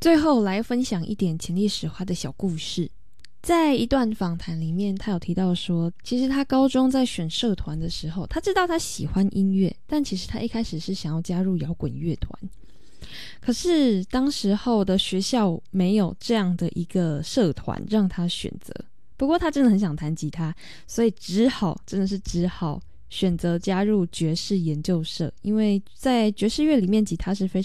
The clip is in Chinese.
最后来分享一点潜力使花的小故事。在一段访谈里面，他有提到说，其实他高中在选社团的时候，他知道他喜欢音乐，但其实他一开始是想要加入摇滚乐团。可是当时候的学校没有这样的一个社团让他选择，不过他真的很想弹吉他，所以只好选择加入爵士研究社，因为在爵士乐里面吉他是非